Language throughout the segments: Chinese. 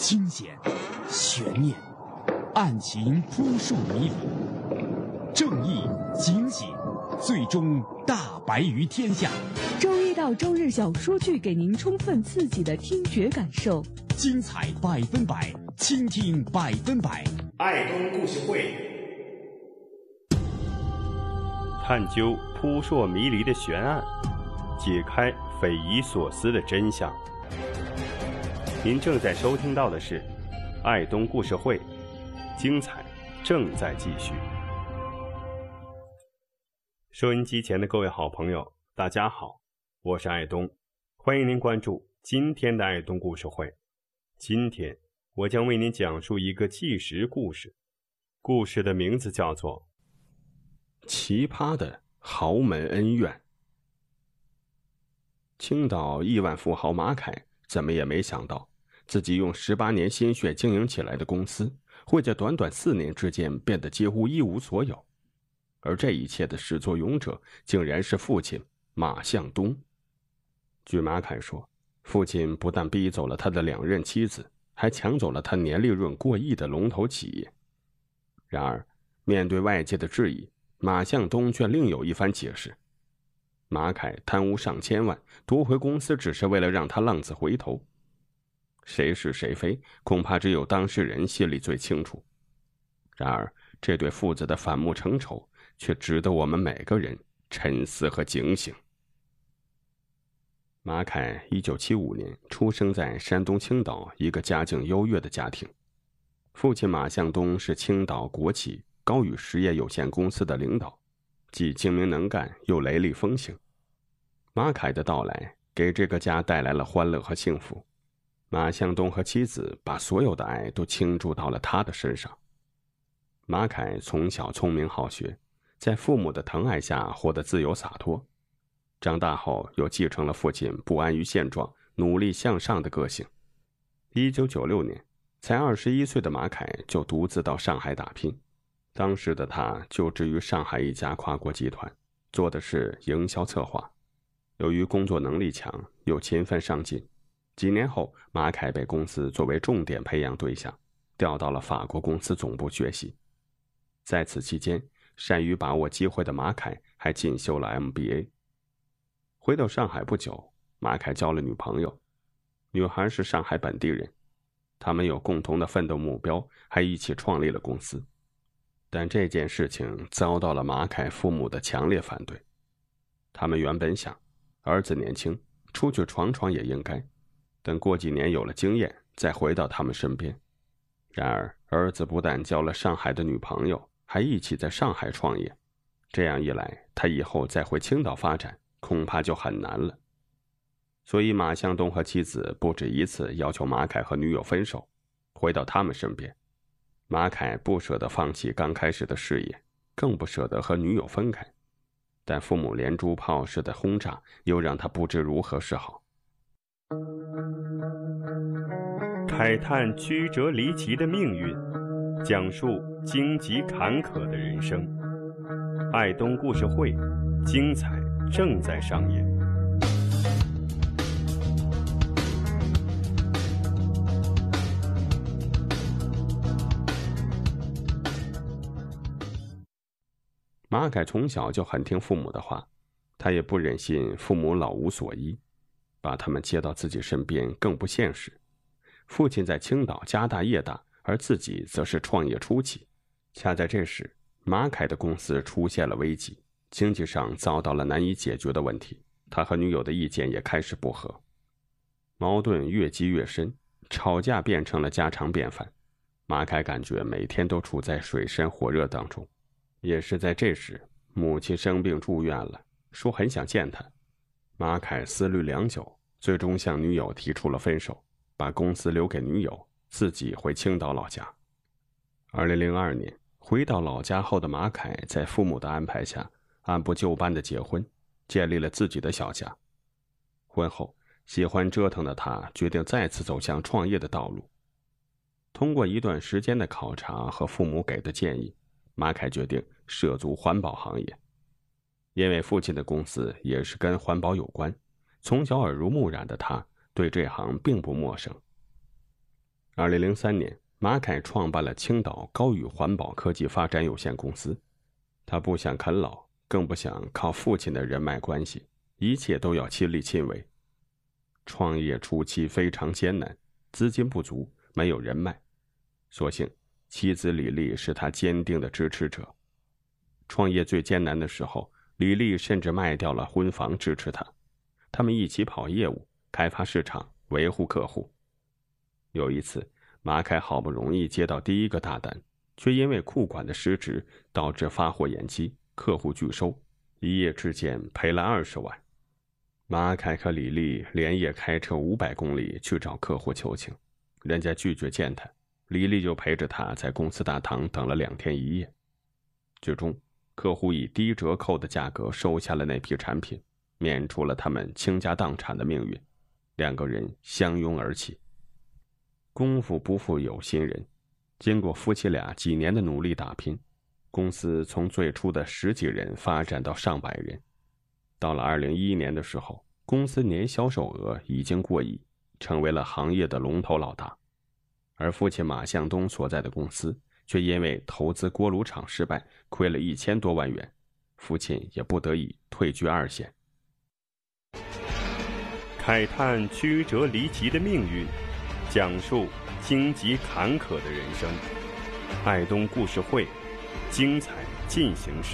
惊险、悬念、案情扑朔迷离，正义、警醒，最终大白于天下。 周一到周日小说剧给您充分刺激的听觉感受， 精彩100%，倾听100%。 爱东故事会， 探究扑朔迷离的悬案，解开匪夷所思的真相。您正在收听到的是爱东故事会，精彩正在继续。收音机前的各位好朋友，大家好，我是爱东，欢迎您关注今天的爱东故事会。今天我将为您讲述一个纪实故事，故事的名字叫做奇葩的豪门恩怨。青岛亿万富豪马凯怎么也没想到，自己用18年心血经营起来的公司会在短短4年之间变得几乎一无所有，而这一切的始作俑者竟然是父亲马向东。据马凯说，父亲不但逼走了他的2任妻子，还抢走了他年利润过亿的龙头企业。然而面对外界的质疑，马向东却另有一番解释。马凯贪污上千万，夺回公司只是为了让他浪子回头。谁是谁非，恐怕只有当事人心里最清楚。然而这对父子的反目成仇却值得我们每个人沉思和警醒。马凯1975年出生在山东青岛一个家境优越的家庭，父亲马向东是青岛国企高宇实业有限公司的领导，既精明能干又雷厉风行。马凯的到来给这个家带来了欢乐和幸福，马向东和妻子把所有的爱都倾注到了他的身上。马凯从小聪明好学，在父母的疼爱下活得自由洒脱，长大后又继承了父亲不安于现状、努力向上的个性。1996年，才21岁的马凯就独自到上海打拼。当时的他就职于上海一家跨国集团，做的是营销策划。由于工作能力强，又勤奋上进，几年后马凯被公司作为重点培养对象，调到了法国公司总部学习。在此期间，善于把握机会的马凯还进修了 MBA。 回到上海不久，马凯交了女朋友，女孩是上海本地人，他们有共同的奋斗目标，还一起创立了公司。但这件事情遭到了马凯父母的强烈反对。他们原本想，儿子年轻，出去闯闯也应该，等过几年有了经验，再回到他们身边。然而儿子不但交了上海的女朋友，还一起在上海创业，这样一来，他以后再回青岛发展恐怕就很难了。所以马向东和妻子不止一次要求马凯和女友分手，回到他们身边。马凯不舍得放弃刚开始的事业，更不舍得和女友分开，但父母连珠炮似的轰炸又让他不知如何是好。慨叹曲折离奇的命运，讲述荆棘坎坷的人生。爱东故事会，精彩正在上演。马凯从小就很听父母的话，他也不忍心父母老无所依，把他们接到自己身边更不现实。父亲在青岛家大业大，而自己则是创业初期。恰在这时，马凯的公司出现了危机，经济上遭到了难以解决的问题，他和女友的意见也开始不合，矛盾越积越深，吵架变成了家常便饭。马凯感觉每天都处在水深火热当中。也是在这时，母亲生病住院了，说很想见他。马凯思虑良久，最终向女友提出了分手，把公司留给女友，自己回青岛老家。2002年，回到老家后的马凯在父母的安排下，按部就班的结婚，建立了自己的小家。婚后，喜欢折腾的他决定再次走向创业的道路。通过一段时间的考察和父母给的建议，马凯决定涉足环保行业。因为父亲的公司也是跟环保有关，从小耳濡目染的他对这行并不陌生。 2003年，马凯创办了青岛高宇环保科技发展有限公司。他不想啃老，更不想靠父亲的人脉关系，一切都要亲力亲为。创业初期非常艰难，资金不足，没有人脉，所幸妻子李丽是他坚定的支持者。创业最艰难的时候，李丽甚至卖掉了婚房支持他。他们一起跑业务，开发市场，维护客户。有一次，马凯好不容易接到第一个大单，却因为库管的失职导致发货延期，客户拒收，一夜之间赔了20万。马凯和李丽连夜开车500公里去找客户求情，人家拒绝见他，李丽就陪着他在公司大堂等了2天1夜。最终，客户以低折扣的价格收下了那批产品，免除了他们倾家荡产的命运。2个人相拥而泣。功夫不负有心人，经过夫妻俩几年的努力打拼，公司从最初的10几人发展到上百人。到了2011年的时候，公司年销售额已经过亿，成为了行业的龙头老大。而父亲马向东所在的公司却因为投资锅炉厂失败，亏了1000多万元，父亲也不得已退居2线。 慨叹曲折离奇的命运，讲述荆棘坎坷的人生。爱东故事会，精彩进行时。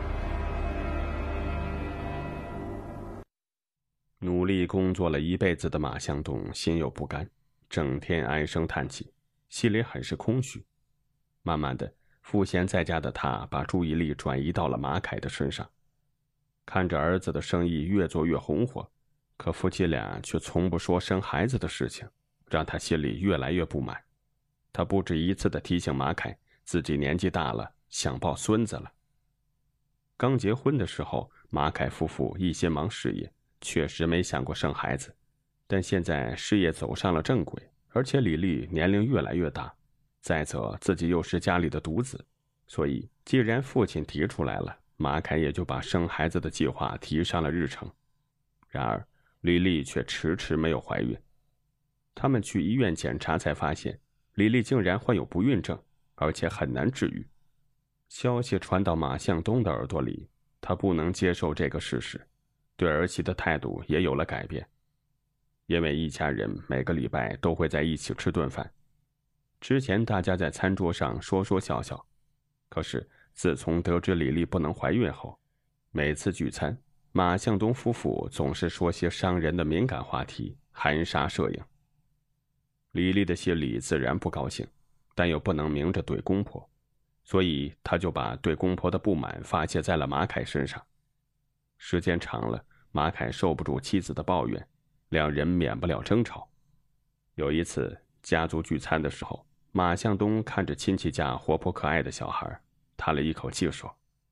努力工作了一辈子的马向东心有不甘，整天唉声叹气，心里很是空虚。慢慢的，赋闲在家的他把注意力转移到了马凯的身上。看着儿子的生意越做越红火，可夫妻俩却从不说生孩子的事情，让他心里越来越不满。他不止一次地提醒马凯，自己年纪大了，想抱孙子了。刚结婚的时候，马凯夫妇一心忙事业，确实没想过生孩子。但现在事业走上了正轨，而且李丽年龄越来越大，再则自己又是家里的独子，所以既然父亲提出来了，马凯也就把生孩子的计划提上了日程。然而李丽却迟迟没有怀孕。他们去医院检查才发现，李丽竟然患有不孕症，而且很难治愈。消息传到马向东的耳朵里，他不能接受这个事实，对儿媳的态度也有了改变。因为一家人每个礼拜都会在一起吃顿饭，之前大家在餐桌上说说笑笑，可是自从得知李丽不能怀孕后，每次聚餐，马向东夫妇总是说些伤人的敏感话题，含沙射影。李丽的心里自然不高兴，但又不能明着怼公婆，所以他就把对公婆的不满发泄在了马凯身上。时间长了，马凯受不住妻子的抱怨，两人免不了争吵。有一次家族聚餐的时候，马向东看着亲戚家活泼可爱的小孩，叹了一口气说：“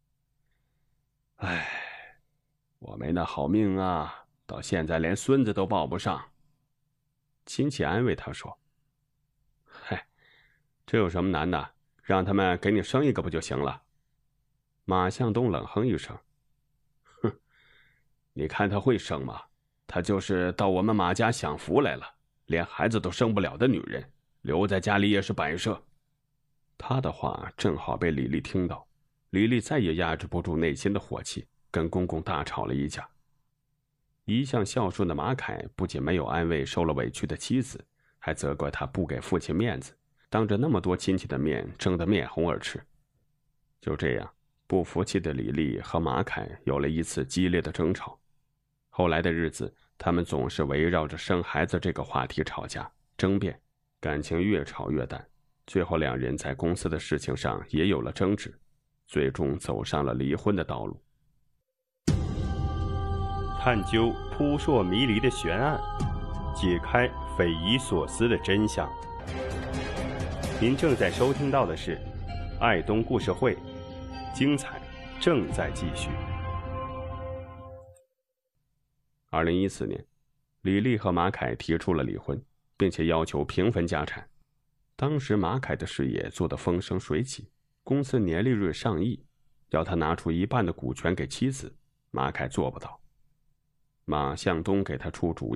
哎，我没那好命啊，到现在连孙子都抱不上。”亲戚安慰他说：“嗨，这有什么难的，让他们给你生一个不就行了？”马向东冷哼一声：“哼，你看他会生吗？她就是到我们马家享福来了，连孩子都生不了的女人，留在家里也是摆设。”他的话正好被李丽听到，李丽再也压制不住内心的火气，跟公公大吵了一架。一向孝顺的马凯不仅没有安慰受了委屈的妻子，还责怪他不给父亲面子，当着那么多亲戚的面争得面红耳赤。就这样，不服气的李丽和马凯有了一次激烈的争吵。后来的日子，他们总是围绕着生孩子这个话题吵架争辩，感情越吵越淡，最后两人在公司的事情上也有了争执，最终走上了离婚的道路。 探究扑朔迷离的悬案，解开匪夷所思的真相。您正在收听到的是爱东故事会，精彩正在继续。 2014年，李丽和马凯提出了离婚，并且要求平分家产。当时马凯的事业做得风生水起，公司年利润上亿，要他拿出1半的股权给妻子，马凯做不到。马向东给他出主意，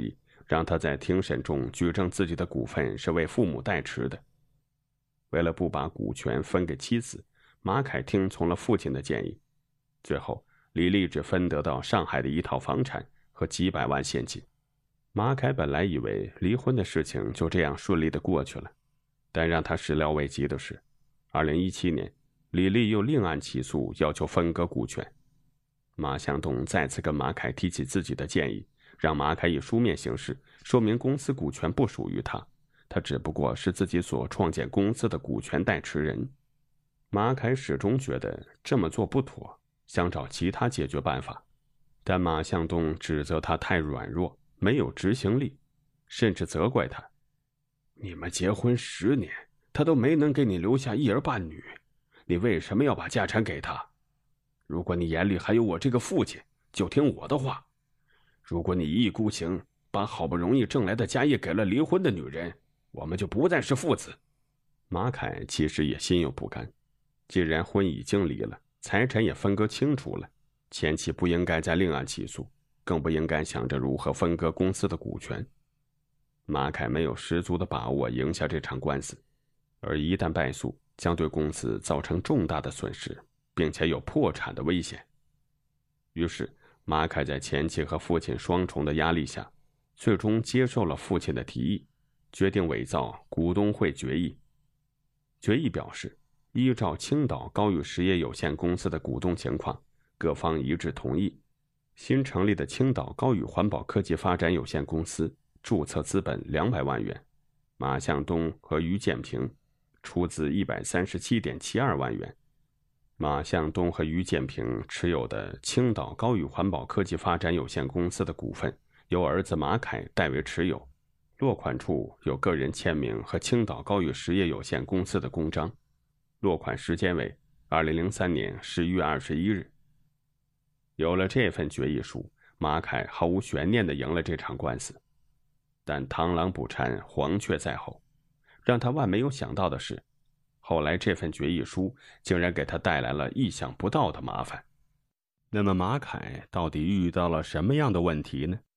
让他在庭审中举证自己的股份是为父母代持的。为了不把股权分给妻子，马凯听从了父亲的建议。最后，李丽只分得到上海的一套房产和几百万现金。马凯本来以为离婚的事情就这样顺利地过去了，但让他始料未及的是，2017年，李丽又另案起诉，要求分割股权。马向东再次跟马凯提起自己的建议，让马凯以书面形式说明公司股权不属于他，他只不过是自己所创建公司的股权代持人。马凯始终觉得这么做不妥，想找其他解决办法，但马向东指责他太软弱，没有执行力，甚至责怪他：你们结婚10年，他都没能给你留下一儿半女，你为什么要把家产给他？如果你眼里还有我这个父亲，就听我的话。如果你一意孤行，把好不容易挣来的家业给了离婚的女人，我们就不再是父子。马凯其实也心有不甘，既然婚已经离了，财产也分割清楚了，前妻不应该再另案起诉，更不应该想着如何分割公司的股权。马凯没有十足的把握赢下这场官司，而一旦败诉，将对公司造成重大的损失，并且有破产的危险。于是马凯在前妻和父亲双重的压力下，最终接受了父亲的提议，决定伪造股东会决议。决议表示，依照青岛高宇实业有限公司的股东情况，各方一致同意，新成立的青岛高宇环保科技发展有限公司注册资本200万元，马向东和于建平出资137.72万元。马向东和于建平持有的青岛高宇环保科技发展有限公司的股份由儿子马凯代为持有，落款处有个人签名和青岛高宇实业有限公司的公章，落款时间为2003年11月21日。有了这份决议书，马凯毫无悬念地赢了这场官司。但螳螂捕蝉，黄雀在后，让他万没有想到的是，后来这份决议书竟然给他带来了意想不到的麻烦。那么马凯到底遇到了什么样的问题呢？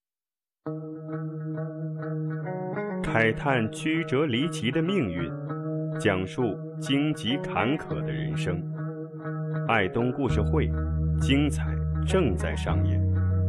慨叹曲折离奇的命运，讲述荆棘坎坷的人生。爱东故事会，精彩正在上演。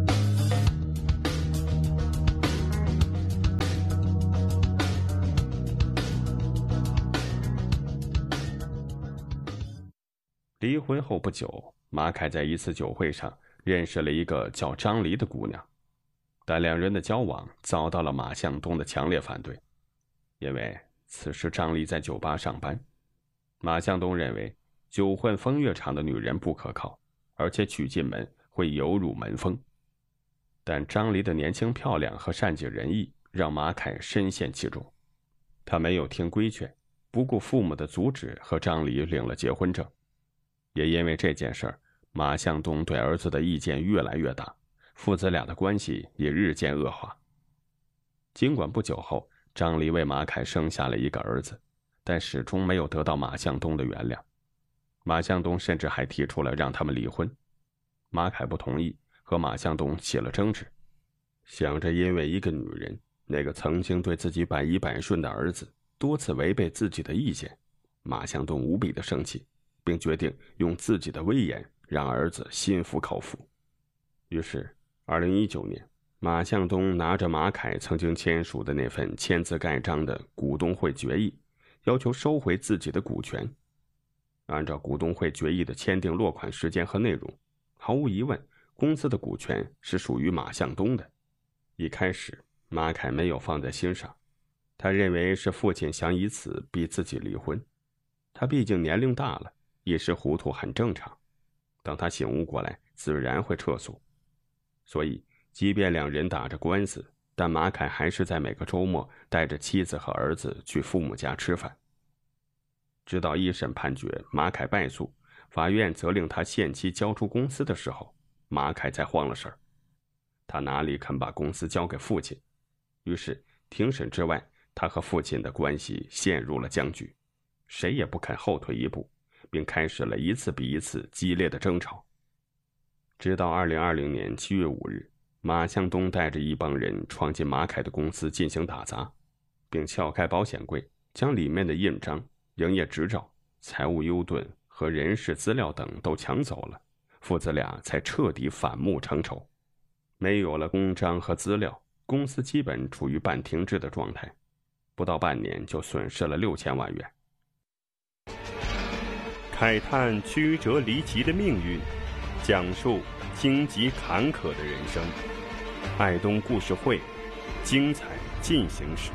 离婚后不久，马凯在一次酒会上认识了一个叫张黎的姑娘，但两人的交往遭到了马向东的强烈反对，因为此时张黎在酒吧上班。马向东认为酒混风月场的女人不可靠，而且娶进门会有辱门风。但张黎的年轻漂亮和善解人意让马凯深陷其中，他没有听规劝，不顾父母的阻止和张黎领了结婚证。也因为这件事儿，马向东对儿子的意见越来越大，父子俩的关系也日渐恶化。尽管不久后张黎为马凯生下了一个儿子，但始终没有得到马向东的原谅。马向东甚至还提出了让他们离婚，马凯不同意，和马向东起了争执。想着因为一个女人，那个曾经对自己百依百顺的儿子多次违背自己的意见，马向东无比的生气，并决定用自己的威严让儿子心服口服。于是2019年，马向东拿着马凯曾经签署的那份签字盖章的股东会决议，要求收回自己的股权。按照股东会决议的签订落款时间和内容，毫无疑问，公司的股权是属于马向东的。一开始马凯没有放在心上，他认为是父亲想以此逼自己离婚，他毕竟年龄大了，一时糊涂很正常，等他醒悟过来自然会撤诉。所以即便两人打着官司，但马凯还是在每个周末带着妻子和儿子去父母家吃饭。直到一审判决马凯败诉，法院责令他限期交出公司的时候，马凯才慌了神儿。他哪里肯把公司交给父亲？于是庭审之外，他和父亲的关系陷入了僵局，谁也不肯后退一步，并开始了一次比一次激烈的争吵。直到2020年7月5日， 马向东带着一帮人闯进马凯的公司进行打砸，并撬开保险柜，将里面的印章、营业执照、财务优盾和人事资料等都抢走了，父子俩才彻底反目成仇。没有了公章和资料，公司基本处于半停滞的状态，不到半年就损失了6000万元。 慨叹曲折离奇的命运，讲述荆棘坎坷的人生。爱东故事会，精彩进行时。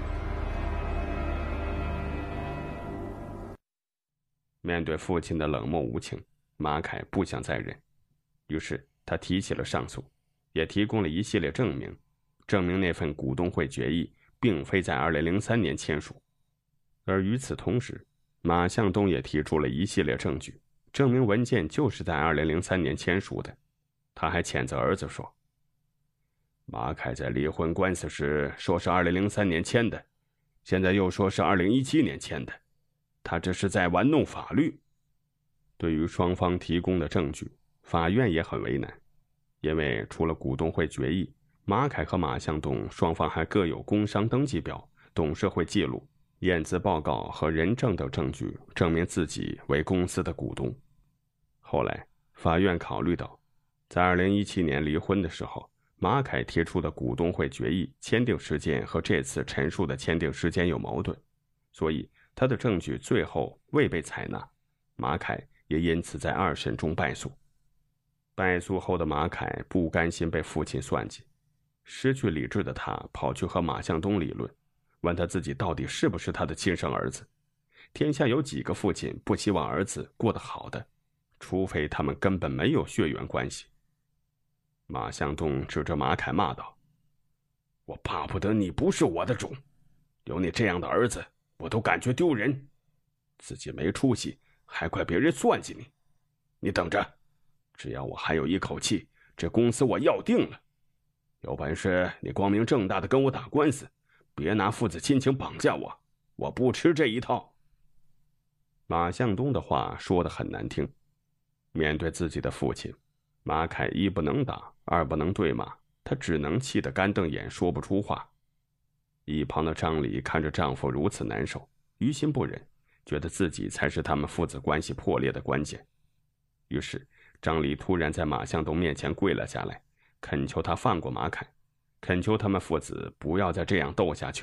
面对父亲的冷漠无情，马凯不想再忍，于是他提起了上诉，也提供了一系列证明，证明那份股东会决议并非在2003年签署。而与此同时，马向东也提出了一系列证据，证明文件就是在2003年签署的。他还谴责儿子说，马凯在离婚官司时说是2003年签的，现在又说是2017年签的，他这是在玩弄法律。对于双方提供的证据，法院也很为难，因为除了股东会决议，马凯和马向东双方还各有工商登记表、董事会记录、验资报告和人证等证据，证明自己为公司的股东。后来法院考虑到，在2017年离婚的时候，马凯提出的股东会决议签订时间和这次陈述的签订时间有矛盾，所以他的证据最后未被采纳，马凯也因此在2审中败诉。败诉后的马凯不甘心被父亲算计，失去理智的他跑去和马向东理论，问他自己到底是不是他的亲生儿子。天下有几个父亲不希望儿子过得好的，除非他们根本没有血缘关系。马向东指着马凯骂道，我巴不得你不是我的种，有你这样的儿子我都感觉丢人，自己没出息还怪别人算计你。你等着，只要我还有一口气，这公司我要定了。有本事你光明正大的跟我打官司，别拿父子亲情绑架我，我不吃这一套。马向东的话说得很难听，面对自己的父亲，马凯一不能打，二不能对骂，他只能气得干瞪眼说不出话。一旁的张丽看着丈夫如此难受，于心不忍，觉得自己才是他们父子关系破裂的关键。于是张丽突然在马向东面前跪了下来，恳求他放过马凯，恳求他们父子不要再这样斗下去。